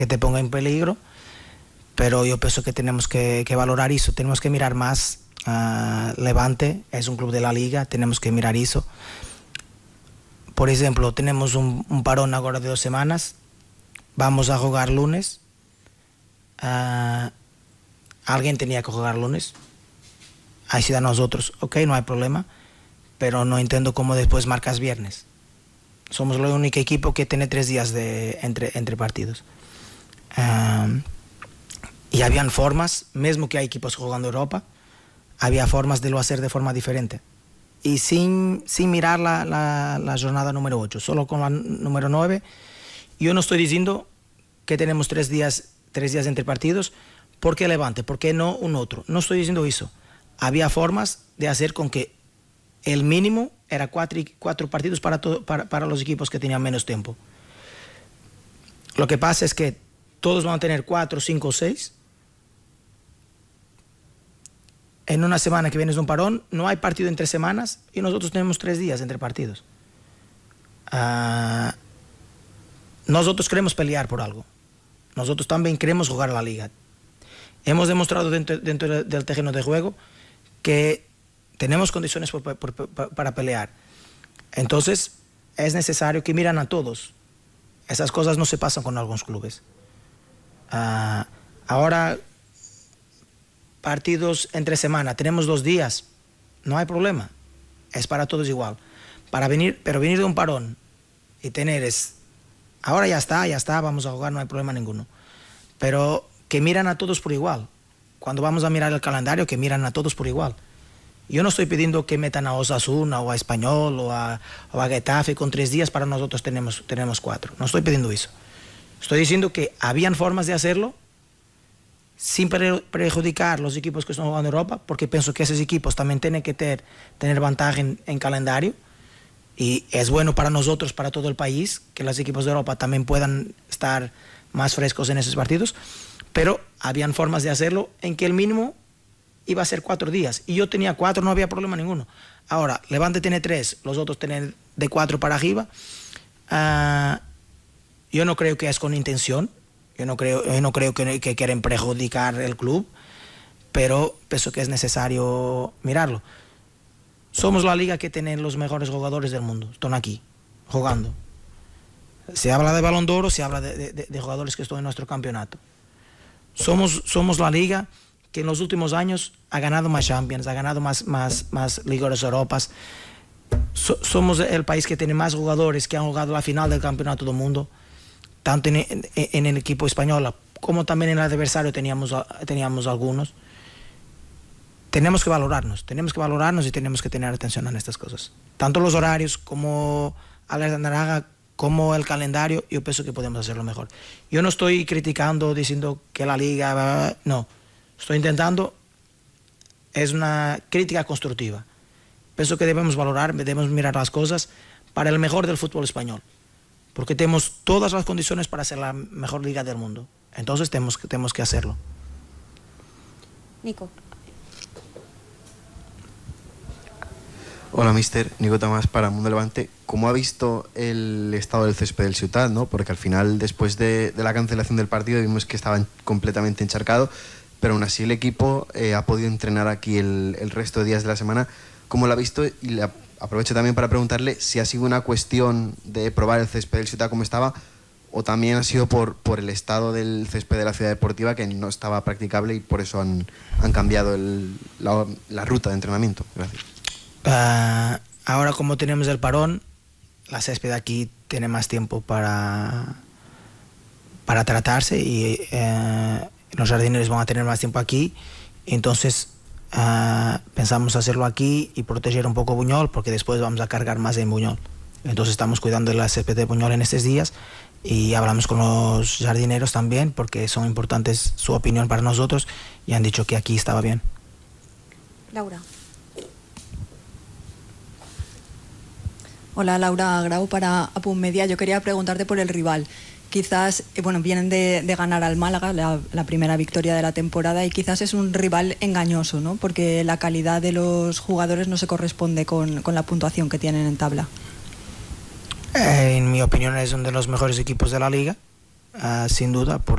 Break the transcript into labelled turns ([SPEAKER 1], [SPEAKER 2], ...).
[SPEAKER 1] que te ponga en peligro, pero yo pienso que tenemos que valorar eso, tenemos que mirar más. Levante es un club de la liga, tenemos que mirar eso. Por ejemplo, tenemos un parón ahora de 2 semanas, vamos a jugar lunes. Alguien tenía que jugar lunes, ahí sí da nosotros, ok, no hay problema, pero no entiendo cómo después marcas viernes. Somos el único equipo que tiene 3 días entre partidos. Y habían formas, mismo que hay equipos jugando Europa, había formas de lo hacer de forma diferente. Y sin mirar la jornada número 8, solo con la número 9. Yo no estoy diciendo que tenemos 3 días entre partidos, ¿por qué Levante? ¿Por qué no un otro? No estoy diciendo eso. Había formas de hacer con que el mínimo era 4 partidos para los equipos que tenían menos tiempo. Lo que pasa es que todos van a tener 4, 5 o 6. En una semana que viene es un parón, no hay partido entre semanas y nosotros tenemos 3 días entre partidos. Nosotros queremos pelear por algo. Nosotros también queremos jugar a la liga. Hemos demostrado dentro del terreno de juego que tenemos condiciones para pelear. Entonces es necesario que miren a todos. Esas cosas no se pasan con algunos clubes. Ahora partidos entre semana, tenemos 2 días, no hay problema, es para todos igual. Pero venir de un parón y tener ahora ya está, vamos a jugar, no hay problema ninguno. Pero que miran a todos por igual. Cuando vamos a mirar el calendario, que miran a todos por igual. Yo no estoy pidiendo que metan a Osasuna o a Español o a Getafe con 3 días, para nosotros tenemos 4. No estoy pidiendo eso. Estoy diciendo que habían formas de hacerlo sin perjudicar los equipos que están jugando en Europa, porque pienso que esos equipos también tienen que tener ventaja en calendario, y es bueno para nosotros, para todo el país, que los equipos de Europa también puedan estar más frescos en esos partidos, pero habían formas de hacerlo en que el mínimo iba a ser 4 días, y yo tenía 4, no había problema ninguno. Ahora, Levante tiene 3, los otros tienen de 4 para arriba. Yo no creo que es con intención. Yo no creo que quieren perjudicar el club, pero pienso que es necesario mirarlo. Somos la liga que tiene los mejores jugadores del mundo, están aquí, jugando. Se habla de Balón de Oro, se habla de jugadores que están en nuestro campeonato. Somos la liga que en los últimos años ha ganado más Champions, ha ganado más Ligas Europas. Somos el país que tiene más jugadores que han jugado la final del campeonato del mundo, tanto en el equipo español como también en el adversario teníamos algunos. Tenemos que valorarnos y tenemos que tener atención a estas cosas. Tanto los horarios como Alexander Haga, como el calendario, yo pienso que podemos hacerlo mejor. Yo no estoy criticando, diciendo que la liga... No, estoy intentando... Es una crítica constructiva. Pienso que debemos mirar las cosas para el mejor del fútbol español, porque tenemos todas las condiciones para ser la mejor liga del mundo. Entonces tenemos que hacerlo.
[SPEAKER 2] Nico.
[SPEAKER 3] Hola, mister. Nico Tamás para Mundo Levante. ¿Cómo ha visto el estado del césped del Ciutat, ¿no? Porque al final, después de la cancelación del partido, vimos que estaba completamente encharcado, pero aún así el equipo ha podido entrenar aquí el resto de días de la semana. ¿Cómo lo ha visto? Y le aprovecho también para preguntarle si ha sido una cuestión de probar el césped del Ciutat como estaba, o también ha sido por el estado del césped de la Ciudad Deportiva, que no estaba practicable y por eso han cambiado la ruta de entrenamiento. Gracias.
[SPEAKER 1] Ahora, como tenemos el parón, la césped aquí tiene más tiempo para tratarse, y los jardineros van a tener más tiempo aquí. Entonces pensamos hacerlo aquí y proteger un poco Buñol, porque después vamos a cargar más en Buñol. Entonces estamos cuidando de la césped de Buñol en estos días, y hablamos con los jardineros también, porque son importantes su opinión para nosotros, y han dicho que aquí estaba bien.
[SPEAKER 2] Laura.
[SPEAKER 4] Hola, Laura Grau para Apunt Media. Yo quería preguntarte por el rival. Quizás, vienen de ganar al Málaga, la primera victoria de la temporada, y quizás es un rival engañoso, ¿no? Porque la calidad de los jugadores no se corresponde con la puntuación que tienen en tabla. En mi opinión es uno de los mejores equipos de la liga, sin duda, por